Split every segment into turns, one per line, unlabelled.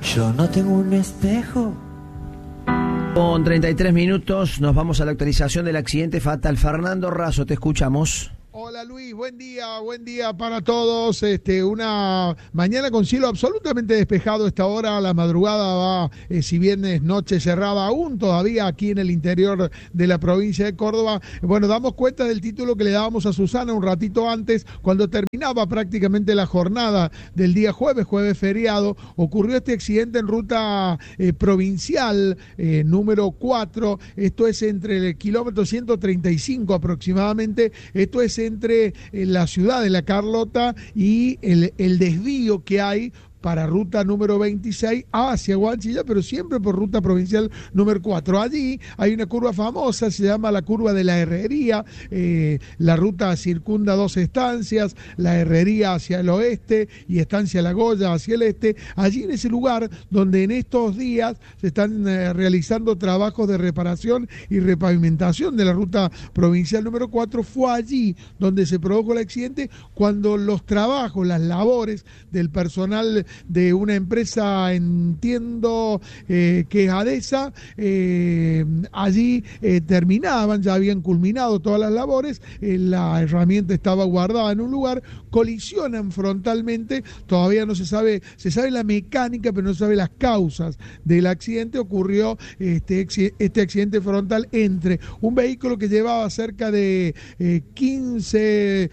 Yo no tengo un espejo.
Con 33 minutos nos vamos a la actualización del accidente fatal. Fernando Razo, te escuchamos.
Hola Luis, buen día para todos. Una mañana con cielo absolutamente despejado. Esta hora, la madrugada va, si bien es noche cerrada aún todavía aquí en el interior de la provincia de Córdoba. Bueno, damos cuenta del título que le dábamos a Susana un ratito antes, cuando terminaba prácticamente la jornada del día jueves feriado. Ocurrió este accidente en ruta provincial número 4. Esto es entre el kilómetro 135 aproximadamente. Esto es entre la ciudad de La Carlota y el desvío que hay para ruta número 26 hacia Guanchilla, pero siempre por ruta provincial número 4. Allí hay una curva famosa, se llama la curva de la Herrería. La ruta circunda 2 estancias, la Herrería hacia el oeste y Estancia La Goya hacia el este. Allí en ese lugar donde en estos días se están realizando trabajos de reparación y repavimentación de la ruta provincial número 4, fue allí donde se produjo el accidente, cuando los trabajos, las labores del personal de una empresa, entiendo que es ADESA, allí terminaban, ya habían culminado todas las labores, la herramienta estaba guardada en un lugar, colisionan frontalmente. Todavía no se sabe la mecánica, pero no se sabe las causas del accidente. Ocurrió este accidente frontal entre un vehículo que llevaba cerca de 15,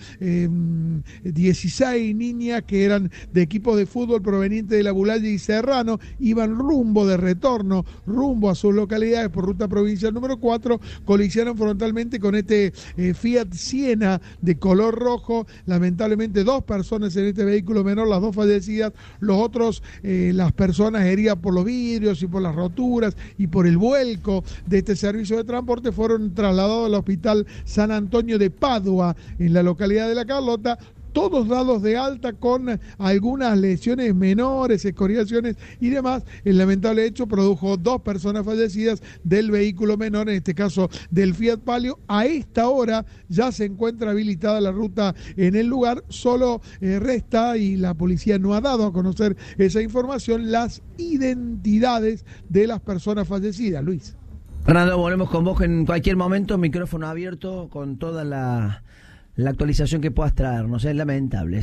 16 niñas que eran de equipos de fútbol proveniente de La Bulaya y Serrano, iban rumbo a sus localidades por ruta provincial número 4, colisionaron frontalmente con este Fiat Siena de color rojo. Lamentablemente 2 personas en este vehículo menor, las 2 fallecidas, los otros, las personas heridas por los vidrios y por las roturas y por el vuelco de este servicio de transporte, fueron trasladados al Hospital San Antonio de Padua, en la localidad de La Carlota, todos dados de alta con algunas lesiones menores, escoriaciones y demás. El lamentable hecho produjo 2 personas fallecidas del vehículo menor, en este caso del Fiat Palio. A esta hora ya se encuentra habilitada la ruta en el lugar, solo resta, y la policía no ha dado a conocer esa información, las identidades de las personas fallecidas. Luis.
Fernando, volvemos con vos en cualquier momento, micrófono abierto con toda la actualización que puedas traernos. Es lamentable.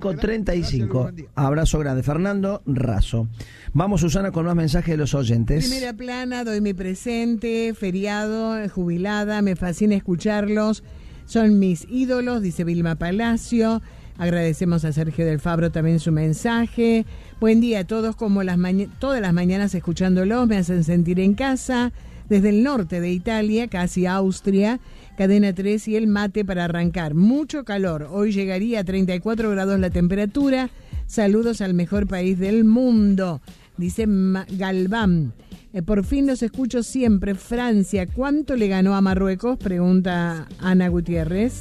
5:35. Gracias, abrazo grande. Fernando Razo. Vamos, Susana, con más mensajes de los oyentes.
Primera plana, doy mi presente, feriado, jubilada, me fascina escucharlos. Son mis ídolos, dice Vilma Palacio. Agradecemos a Sergio del Fabro también su mensaje. Buen día a todos, como todas las mañanas escuchándolos, me hacen sentir en casa. Desde el norte de Italia, casi Austria, Cadena 3 y el mate para arrancar. Mucho calor, hoy llegaría a 34 grados la temperatura. Saludos al mejor país del mundo, dice Galván. Por fin los escucho siempre. Francia, ¿cuánto le ganó a Marruecos? Pregunta Ana Gutiérrez.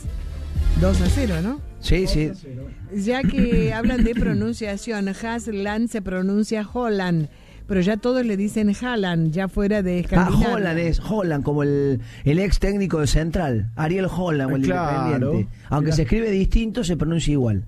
2-0, ¿no?
Sí, sí.
Ya que hablan de pronunciación, Hasland se pronuncia Holland, pero ya todos le dicen Haaland, ya fuera de Escandinavia.
Holland es Holland, como el ex técnico de Central, Ariel Holland, o el Independiente. Aunque se escribe distinto, se pronuncia igual.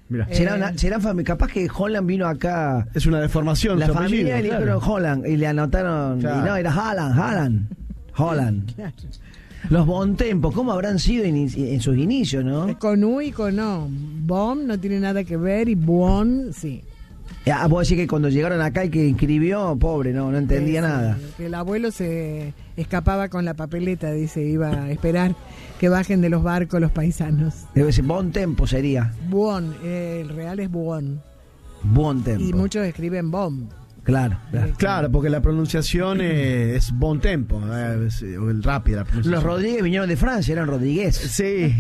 Serán capaz que Holland vino acá.
Es una deformación.
La familia le dijeron Holland y le anotaron. Claro. Y no, era Holland. Claro. Los Bontempo, ¿cómo habrán sido en sus inicios, no?
Con U y con O. Bom no tiene nada que ver y Buon sí.
Puedo decir que cuando llegaron acá el que inscribió, pobre, no entendía nada.
Que el abuelo se escapaba con la papeleta, dice, iba a esperar que bajen de los barcos los paisanos.
Debe ser Bontempo sería.
Buon, el real es Buon.
Bontempo.
Y muchos escriben Bom.
Claro, porque la pronunciación es bon tempo, el rápido.
Los Rodríguez vinieron de Francia, eran Rodríguez.
Sí.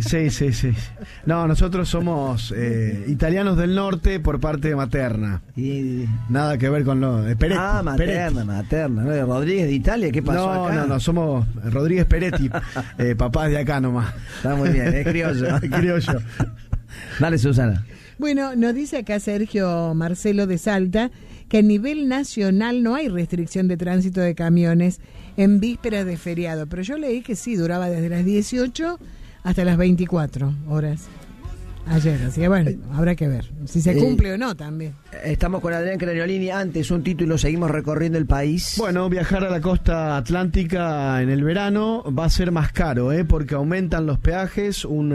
No, nosotros somos italianos del norte por parte materna. Nada que ver con lo de Peretti.
Materna. ¿No? Rodríguez de Italia, ¿qué pasó acá?
No, somos Rodríguez Peretti, papás de acá nomás.
Está muy bien, es criollo. Dale, Susana.
Bueno, nos dice acá Sergio Marcelo de Salta que a nivel nacional no hay restricción de tránsito de camiones en vísperas de feriado, pero yo leí que sí, duraba desde las 18 hasta las 24 horas. Ayer, así que bueno, habrá que ver si se cumple o no también.
Estamos con Adrián Craniolini. Antes un título, seguimos recorriendo el país.
Bueno, viajar a la costa atlántica en el verano va a ser más caro, porque aumentan los peajes un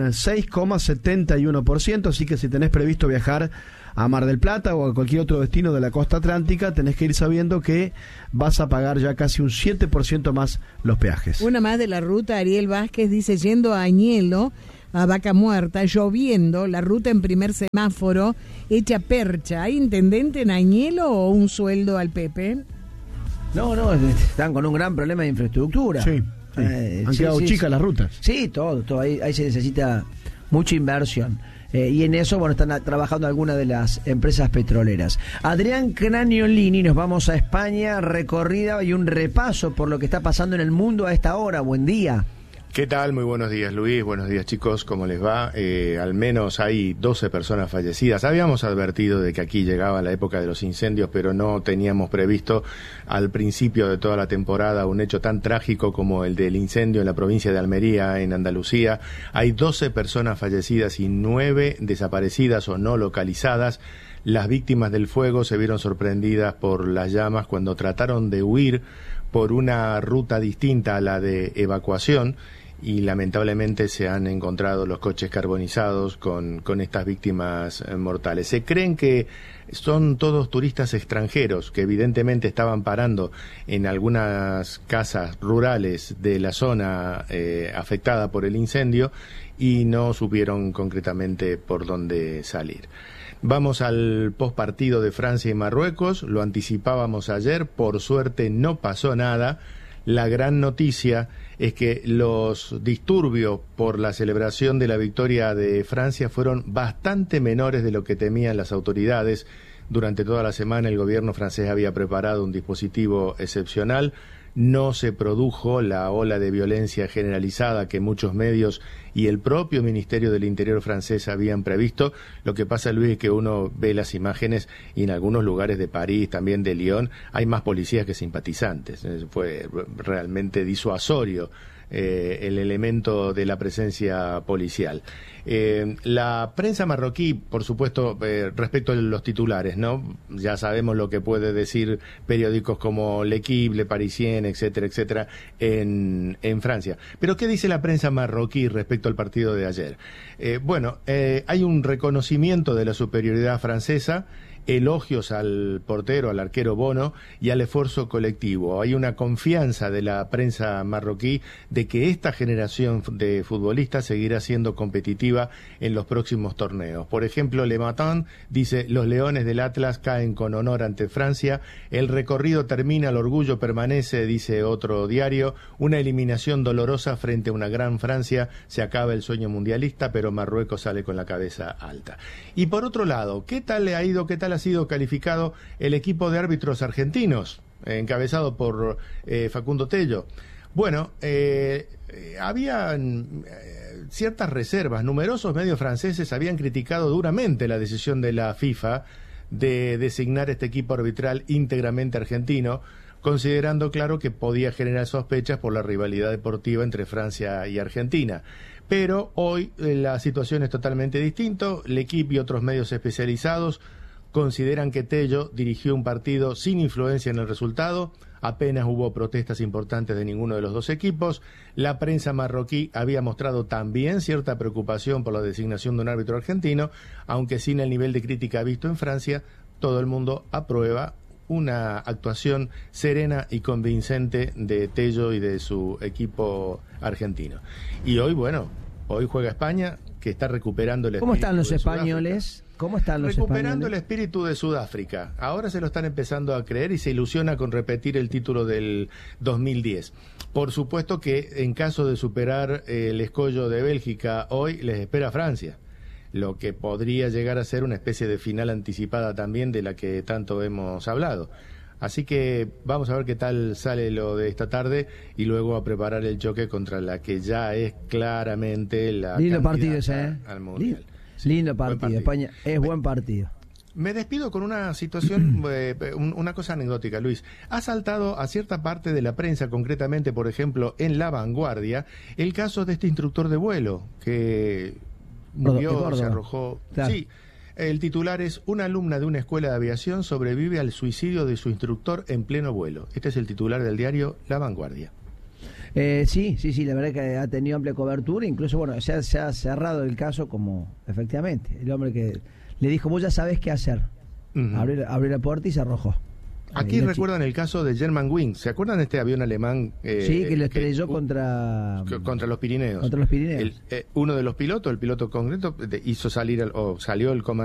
6,71%, así que si tenés previsto viajar a Mar del Plata o a cualquier otro destino de la costa atlántica, tenés que ir sabiendo que vas a pagar ya casi un 7% más los peajes.
Una más de la ruta, Ariel Vázquez dice, yendo a Añelo, a Vaca Muerta, lloviendo, la ruta en primer semáforo, hecha percha. ¿Hay intendente en Añelo o un sueldo al Pepe?
No, están con un gran problema de infraestructura.
Sí, han quedado chicas las rutas.
Sí, todo ahí se necesita mucha inversión. Y en eso, bueno, están trabajando algunas de las empresas petroleras. Adrián Craniolini, nos vamos a España, recorrida y un repaso por lo que está pasando en el mundo a esta hora. Buen día.
¿Qué tal? Muy buenos días, Luis. Buenos días, chicos. ¿Cómo les va? Al menos hay 12 personas fallecidas. Habíamos advertido de que aquí llegaba la época de los incendios, pero no teníamos previsto al principio de toda la temporada un hecho tan trágico como el del incendio en la provincia de Almería, en Andalucía. Hay 12 personas fallecidas y 9 desaparecidas o no localizadas. Las víctimas del fuego se vieron sorprendidas por las llamas cuando trataron de huir por una ruta distinta a la de evacuación, y lamentablemente se han encontrado los coches carbonizados con estas víctimas mortales. Se creen que son todos turistas extranjeros que evidentemente estaban parando en algunas casas rurales de la zona afectada por el incendio y no supieron concretamente por dónde salir. Vamos al postpartido de Francia y Marruecos, lo anticipábamos ayer, por suerte no pasó nada. La gran noticia es que los disturbios por la celebración de la victoria de Francia fueron bastante menores de lo que temían las autoridades. Durante toda la semana el gobierno francés había preparado un dispositivo excepcional. No se produjo la ola de violencia generalizada que muchos medios y el propio Ministerio del Interior francés habían previsto. Lo que pasa, Luis, es que uno ve las imágenes y en algunos lugares de París, también de Lyon, hay más policías que simpatizantes. Fue realmente disuasorio el elemento de la presencia policial. La prensa marroquí, por supuesto, respecto a los titulares, ¿no? Ya sabemos lo que puede decir periódicos como L'Equipe, Le Parisien, etcétera, etcétera, en Francia. Pero ¿qué dice la prensa marroquí respecto al partido de ayer? Hay un reconocimiento de la superioridad francesa, elogios al portero, al arquero Bono y al esfuerzo colectivo. Hay una confianza de la prensa marroquí de que esta generación de futbolistas seguirá siendo competitiva en los próximos torneos. Por ejemplo, Le Matin dice: los Leones del Atlas caen con honor ante Francia, el recorrido termina, el orgullo permanece, dice otro diario, una eliminación dolorosa frente a una gran Francia, se acaba el sueño mundialista, pero Marruecos sale con la cabeza alta. Y por otro lado, ¿qué tal le ha ido, qué tal ha sido calificado el equipo de árbitros argentinos, encabezado por Facundo Tello? Bueno, había ciertas reservas. Numerosos medios franceses habían criticado duramente la decisión de la FIFA de designar este equipo arbitral íntegramente argentino, considerando, claro, que podía generar sospechas por la rivalidad deportiva entre Francia y Argentina. Pero hoy la situación es totalmente distinta. L'Equipe y otros medios especializados consideran que Tello dirigió un partido sin influencia en el resultado, apenas hubo protestas importantes de ninguno de los dos equipos. La prensa marroquí había mostrado también cierta preocupación por la designación de un árbitro argentino, aunque sin el nivel de crítica visto en Francia. Todo el mundo aprueba una actuación serena y convincente de Tello y de su equipo argentino. Y hoy juega España, que está recuperando el espíritu.
¿Cómo están los
de
españoles? ¿Cómo están los
recuperando
españoles?
El espíritu de Sudáfrica. Ahora se lo están empezando a creer y se ilusiona con repetir el título del 2010. Por supuesto que en caso de superar el escollo de Bélgica hoy, les espera Francia, lo que podría llegar a ser una especie de final anticipada también de la que tanto hemos hablado. Así que vamos a ver qué tal sale lo de esta tarde y luego a preparar el choque contra la que ya es claramente la
lindo partido
ese, al Mundial.
Lindo partido. España es buen partido.
Me despido con una situación, una cosa anecdótica, Luis. Ha saltado a cierta parte de la prensa, concretamente, por ejemplo, en La Vanguardia, el caso de este instructor de vuelo que murió,
Córdoba.
se arrojó.
Claro.
Sí, el titular es: una alumna de una escuela de aviación sobrevive al suicidio de su instructor en pleno vuelo. Este es el titular del diario La Vanguardia.
Sí, la verdad que ha tenido amplia cobertura, incluso, bueno, se ha cerrado el caso como, efectivamente, el hombre que le dijo, vos ya sabés qué hacer.
Ujú.
Abrió la puerta y se arrojó.
Aquí
Y la
recuerdan el caso de Germanwings. ¿Se acuerdan de este avión alemán?
Sí, que lo estrelló contra
los Pirineos.
Contra los Pirineos.
Uno de los pilotos, el piloto concreto, salió el comandante